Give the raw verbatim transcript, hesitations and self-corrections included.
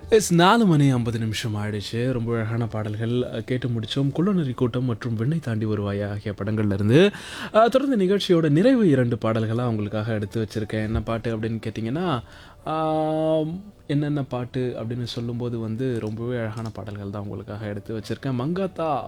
S நாலு மணி ஐம்பது நிமிஷம் ஆயிடுச்சு. ரொம்ப அழகான பாடல்கள் அ கேட்டு முடிச்சோம். "குள்ளநரி கூட்டம்" மற்றும் "விண்ணை தாண்டி வருவாயா" ஆகிய படங்கள்லேருந்து. அ தொடர்ந்து நிகழ்ச்சியோட நிறைவு இரண்டு பாடல்களா உங்களுக்காக எடுத்து வச்சிருக்கேன். என்ன பாட்டு அப்படின்னு கேட்டிங்கன்னா, ஆம் என்னென்ன பாட்டு அப்படின்னு சொல்லும்போது வந்து ரொம்பவே அழகான பாடல்கள் தான் உங்களுக்காக எடுத்து வச்சிருக்கேன். மங்காத்தா